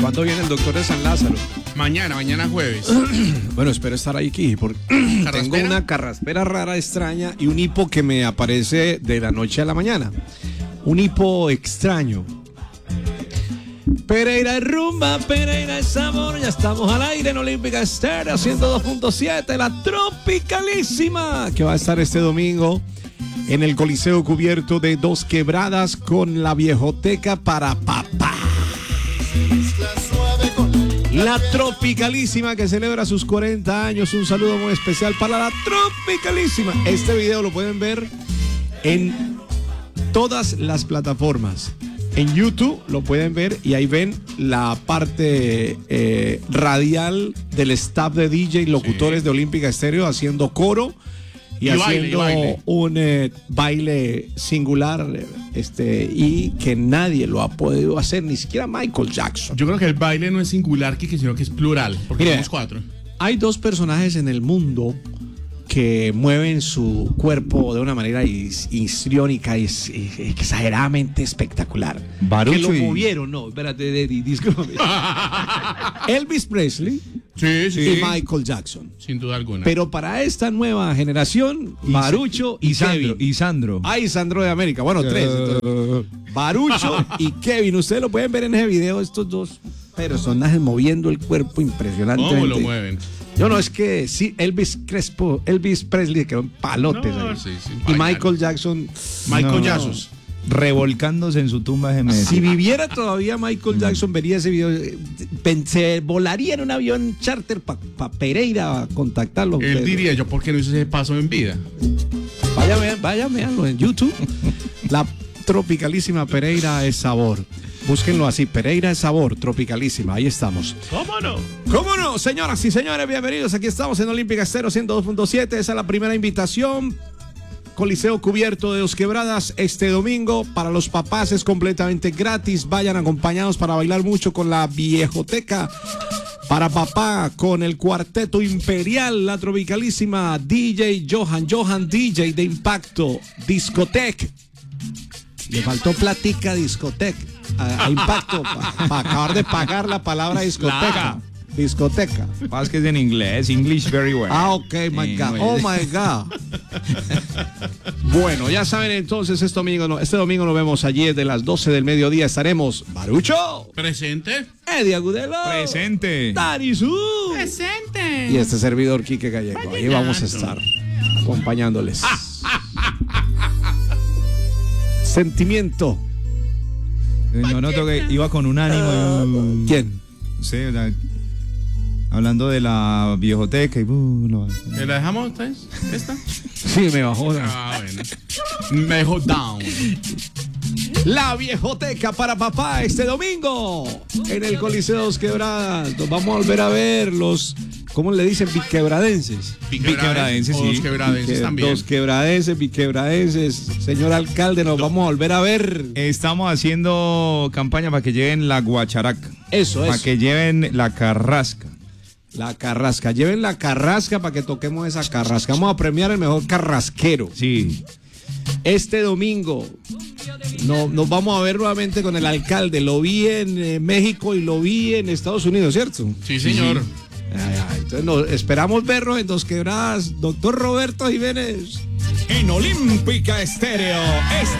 ¿Cuándo viene el doctor de San Lázaro? Mañana jueves. Bueno, espero estar ahí aquí porque tengo una carraspera rara, extraña y un hipo que me aparece de la noche a la mañana. Un hipo extraño. Pereira es rumba, Pereira es sabor. Ya estamos al aire en Olímpica Estéreo 102.7, la tropicalísima, que va a estar este domingo en el Coliseo Cubierto de Dos Quebradas con la viejoteca para papá. La tropicalísima que celebra sus 40 años. Un saludo muy especial para la tropicalísima. Este video lo pueden ver en todas las plataformas. En YouTube lo pueden ver y ahí ven la parte radial del staff de DJ y locutores de Olímpica Estéreo haciendo coro y haciendo baile. Un baile singular y que nadie lo ha podido hacer, ni siquiera Michael Jackson. Yo creo que el baile no es singular, sino que es plural, porque somos 4. Hay 2 personajes en el mundo que mueven su cuerpo de una manera histriónica y exageradamente espectacular. Barucho que lo y... movieron, no, espérate, discúlpame. Elvis Presley y Michael Jackson. Sin duda alguna. Pero para esta nueva generación, Barucho y Kevin. Y Sandro. Ay, Sandro de América. Bueno, 3. Barucho y Kevin. Ustedes lo pueden ver en ese video, estos 2 personajes moviendo el cuerpo impresionantemente. ¿Cómo lo mueven? Yo no, es que sí, Elvis Presley quedó en palotes ahí. Sí, y Michael Jackson. Michael Jackson. Revolcándose en su tumba gemelar. Si viviera todavía Michael Jackson, vería ese video. Se volaría en un avión charter para Pereira a contactarlo. Él diría, yo, ¿por qué no hice ese paso en vida? Vaya, véanlo en YouTube. La tropicalísima Pereira es sabor. Búsquenlo así, Pereira es sabor, tropicalísima, ahí estamos. ¿Cómo no? ¿Cómo no? Señoras y señores, bienvenidos. Aquí estamos en Olímpica Estéreo 102.7. Esa es la primera invitación. Coliseo Cubierto de Dos Quebradas este domingo. Para los papás es completamente gratis. Vayan acompañados para bailar mucho con la viejoteca. Para papá, con el cuarteto imperial, la tropicalísima DJ Johan DJ de Impacto, Discotec. Le faltó platica discoteca a Impacto para acabar de pagar la palabra discoteca. Discoteca. Más que es en inglés, English very well. Ok, my God. Oh my God. Bueno, ya saben entonces, este domingo nos vemos allí desde las 12 del mediodía. Estaremos Barucho. Presente. Eddie Agudelo. Presente. Darizú. Presente. Y este servidor Quique Gallego. Ahí vamos a estar acompañándoles. Sentimiento. No noto que iba con un ánimo. ¿Quién? Sí, hablando de la viejoteca y ¿La dejamos entonces? ¿Esta? Sí, me bajó. Bueno. Me dejó down. La viejoteca para papá este domingo en el Coliseo Dos Quebradas. Nos vamos a volver a ver los, ¿cómo le dicen? Biquebradenses. Biquebradenses, sí. Dos quebradenses también. Dos quebradenses, biquebradenses. Señor alcalde, nos vamos a volver a ver. Estamos haciendo campaña para que lleven la guacharaca. Eso. Para que lleven la carrasca. La carrasca. Lleven la carrasca para que toquemos esa carrasca. Vamos a premiar el mejor carrasquero. Sí. Este domingo nos vamos a ver nuevamente con el alcalde. Lo vi en México y lo vi en Estados Unidos, ¿cierto? Sí, señor. Entonces esperamos verlo en Dos Quebradas. Doctor Roberto Jiménez. En Olímpica Estéreo.